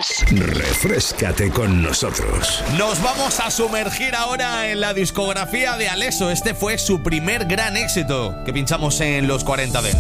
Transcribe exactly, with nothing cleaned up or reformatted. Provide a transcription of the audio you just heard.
Refréscate con nosotros. Nos vamos a sumergir ahora en la discografía de Alesso. Este fue su primer gran éxito que pinchamos en los cuarenta Dance.